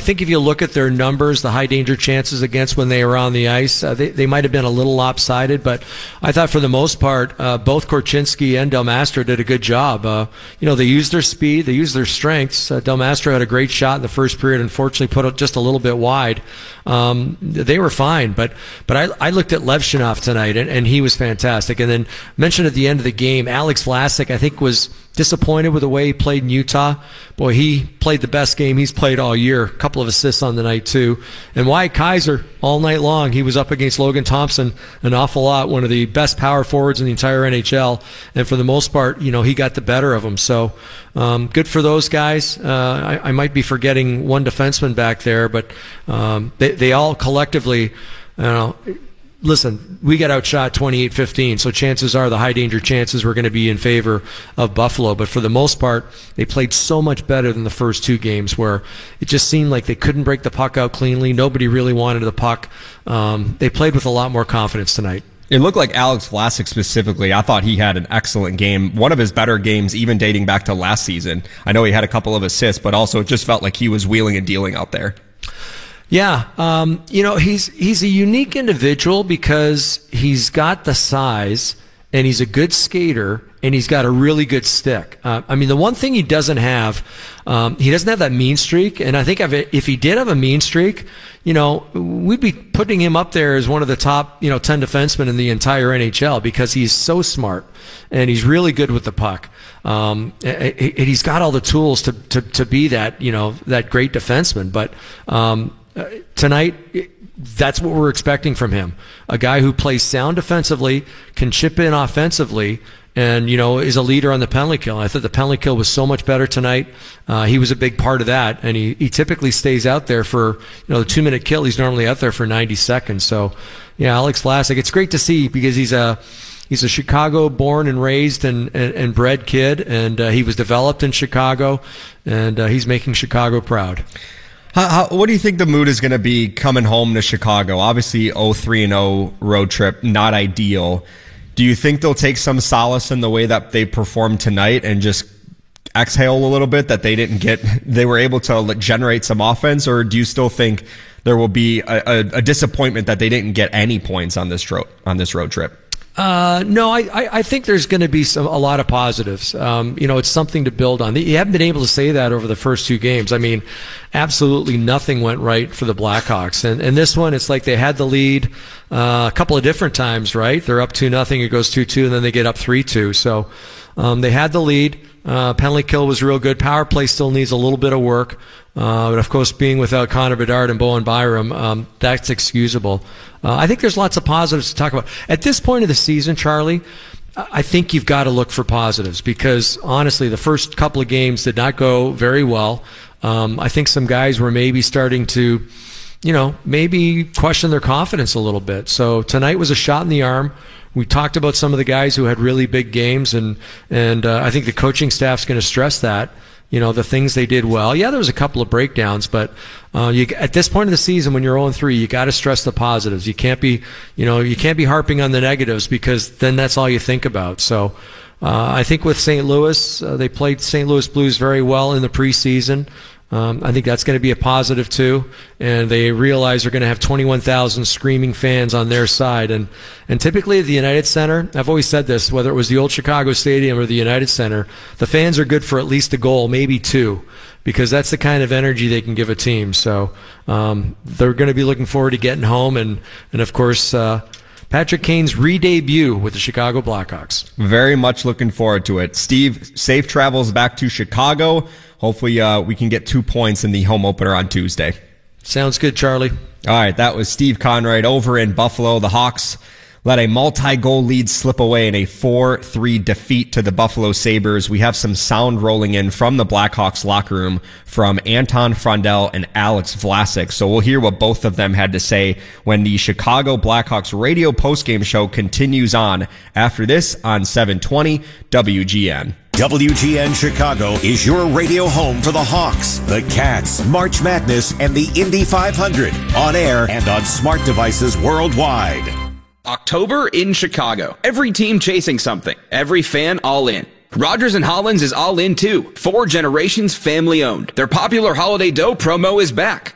think if you look at their numbers, the high danger chances against when they were on the ice, they might have been a little lopsided, but I thought for the most part, both Korchinski and Del Mastro did a good job. They used their speed, they used their strengths. Del Mastro had a great shot in the first period, unfortunately put it just a little bit wide. They were fine, but I looked at Levshunov tonight, and he was fantastic. And then mentioned at the end of the game, Alex Vlasic, I think, was disappointed with the way he played in Utah. Boy, he played the best game he's played all year. A couple of assists on the night, too. And Wyatt Kaiser, all night long, he was up against Logan Thompson an awful lot, one of the best power forwards in the entire NHL. And for the most part, he got the better of him. So good for those guys. I might be forgetting one defenseman back there, but they all collectively, listen, we got outshot 28-15, so chances are the high danger chances were going to be in favor of Buffalo. But for the most part, they played so much better than the first two games where it just seemed like they couldn't break the puck out cleanly. Nobody really wanted the puck. They played with a lot more confidence tonight. It looked like Alex Vlasic specifically. I thought he had an excellent game. One of his better games, even dating back to last season. I know he had a couple of assists, but also it just felt like he was wheeling and dealing out there. Yeah, he's a unique individual because he's got the size and he's a good skater and he's got a really good stick. The one thing he doesn't have, he doesn't have that mean streak. And I think if he did have a mean streak, we'd be putting him up there as one of the top, 10 defensemen in the entire NHL because he's so smart and he's really good with the puck. And he's got all the tools to be that, that great defenseman. But tonight, that's what we're expecting from him. A guy who plays sound defensively, can chip in offensively, and, is a leader on the penalty kill. I thought the penalty kill was so much better tonight. He was a big part of that, and he typically stays out there for, the 2-minute kill. He's normally out there for 90 seconds. So, yeah, Alex Vlasic, it's great to see because he's a Chicago born and raised and bred kid, and he was developed in Chicago, and he's making Chicago proud. What do you think the mood is going to be coming home to Chicago? Obviously, 0-3-0 road trip, not ideal. Do you think they'll take some solace in the way that they performed tonight and just exhale a little bit that they were able to generate some offense, or do you still think there will be a disappointment that they didn't get any points on this road trip? No, I think there's going to be a lot of positives. It's something to build on. You haven't been able to say that over the first two games. Absolutely nothing went right for the Blackhawks. And this one, it's like they had the lead a couple of different times, right? They're up 2-0, it goes 2-2, and then they get up 3-2. So they had the lead. Penalty kill was real good. Power play still needs a little bit of work. But of course, being without Connor Bedard and Bowen Byram, that's excusable. I think there's lots of positives to talk about. At this point of the season, Charlie, I think you've got to look for positives because, honestly, the first couple of games did not go very well. I think some guys were maybe starting to, maybe question their confidence a little bit. So tonight was a shot in the arm. We talked about some of the guys who had really big games, and I think the coaching staff's going to stress that. The things they did well. Yeah, there was a couple of breakdowns, but at this point of the season, when you're 0-3, you got to stress the positives. You can't be harping on the negatives because then that's all you think about. So I think with St. Louis, they played St. Louis Blues very well in the preseason. I think that's going to be a positive too, and they realize they're going to have 21,000 screaming fans on their side. And typically at the United Center, I've always said this, whether it was the old Chicago Stadium or the United Center, the fans are good for at least a goal, maybe two, because that's the kind of energy they can give a team. So they're going to be looking forward to getting home, and of course Patrick Kane's re-debut with the Chicago Blackhawks. Very much looking forward to it. Steve, safe travels back to Chicago. Hopefully we can get 2 points in the home opener on Tuesday. Sounds good, Charlie. All right, that was Steve Conroy over in Buffalo. The Hawks let a multi-goal lead slip away in a 4-3 defeat to the Buffalo Sabres. We have some sound rolling in from the Blackhawks locker room from Anton Frondell and Alex Vlasic. So we'll hear what both of them had to say when the Chicago Blackhawks radio postgame show continues on after this on 720 WGN. WGN Chicago is your radio home for the Hawks, the Cats, March Madness, and the Indy 500. On air and on smart devices worldwide. October in Chicago. Every team chasing something. Every fan all in. Rogers & Hollins is all in too. 4 generations family owned. Their popular holiday dough promo is back.